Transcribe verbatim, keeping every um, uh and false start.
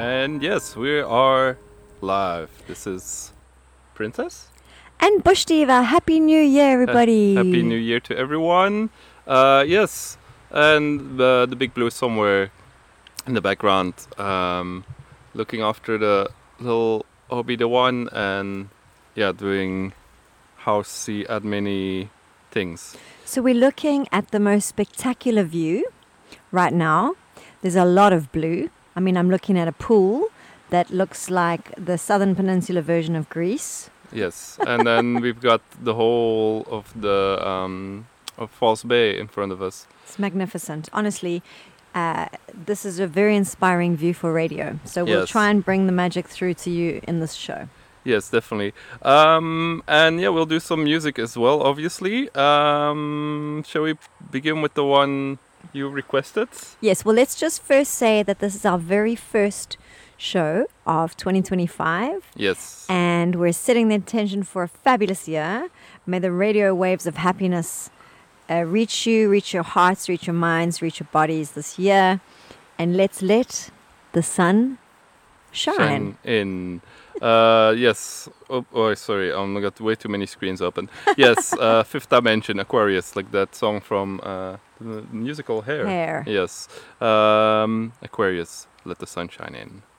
And yes, we are live. This is Princess. And Bush Diva. Happy New Year, everybody. Ha- Happy New Year to everyone. Uh, yes, and the, the Big Blue is somewhere in the background, um, looking after the little Obi the One and yeah, doing housey admin things. So we're looking at the most spectacular view right now. There's a lot of blue. I mean, I'm looking at a pool that looks like the Southern Peninsula version of Greece. Yes, and then we've got the whole of the um, of False Bay in front of us. It's magnificent. Honestly, uh, this is a very inspiring view for radio. So we'll Yes. try and bring the magic through to you in this show. Yes, definitely. Um, and yeah, we'll do some music as well, obviously. Um, shall we begin with the one you requested? Yes, well, let's just first say that this is our very first show of twenty twenty-five. Yes. And we're setting the intention for a fabulous year. May the radio waves of happiness uh, reach you, reach your hearts, reach your minds, reach your bodies this year. And let's let the sun shine. Shine in. Uh, yes. Oh, oh, sorry. I got way too many screens open. Yes. Uh, Fifth Dimension, Aquarius, like that song from uh, the musical Hair. Hair. Yes. Um, Aquarius, let the sun shine in.